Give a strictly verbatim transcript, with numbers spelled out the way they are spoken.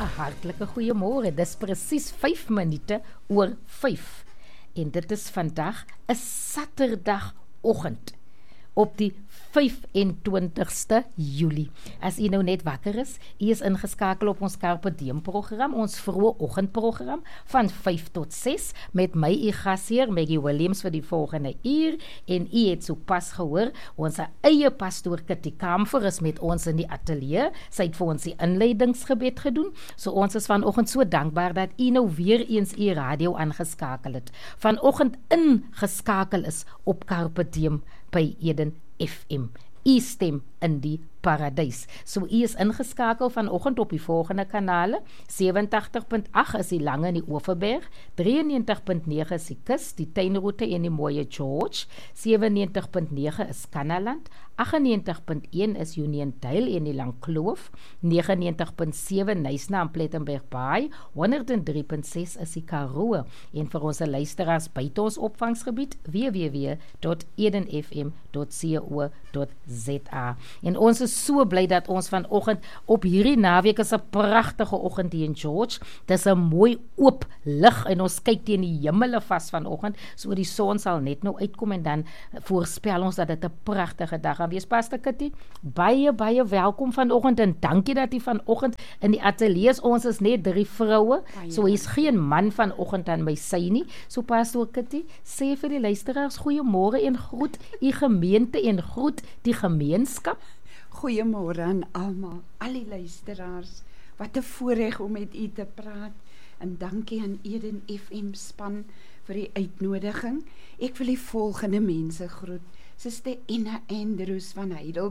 'n hartlike goeiemôre. Dis presies vyf minute oor vyf. En dit is vandag 'n Saterdagoggend op die vyf-en-twintigste Julie. As u nou net wakker is, u is ingeskakel op ons Carpe Diem program, ons vroeë oggendprogram van vyf tot ses met my u gasheer Maggie Williams vir die volgende uur, en u het sopas gehoor ons eie pastoor Kitty Kamfer is met ons in die ateljee. Sy het vir ons die inleidingsgebed gedoen. So ons is vanoggend so dankbaar dat u nou weer eens u radio aangeskakel het. Vanoggend ingeskakel is op Carpe Diem by Eden F M. U stem in die paradys. So u is ingeskakel vanoggend op die volgende kanale. sewentagtig punt agt is die Lange in die Oeverberg, drieënnegentig punt nege is die Kus, die Tuinroete en die Mooie George, sewennegentig punt nege is Kannaland, agtennegentig punt een is Union Dale en die Langkloof, negenennegentig punt sewe Nysna en Plettenberg Baai, honderd en drie punt ses is die Karoo, en vir ons luisteraars buite ons opvangsgebied, w w w punt eden f m punt co punt za. En ons is so bly dat ons vanoggend op hierdie naweek is 'n pragtige oggend hier in George. Dis 'n mooi oop lig en ons kyk teen die hemele vas vanoggend, so die son sal net nou uitkom en dan voorspel ons dat dit 'n pragtige dag gaan wees. Pastor Kitty, baie baie welkom vanoggend en dankie dat u vanoggend in die ateljee is. Ons is net drie vroue, so hier's geen man vanoggend aan my sy nie. So Pastor Kitty, sê vir die luisteraars goeiemôre en groet u gemeente en groet die gemeenskap. Goeiemôre aan almal, al die luisteraars. Wat 'n voorreg om met u te praat. En dankie aan Eden F M span vir die uitnodiging. Ek wil die volgende mense groet. Suster Ina Andrews van Heidelberg.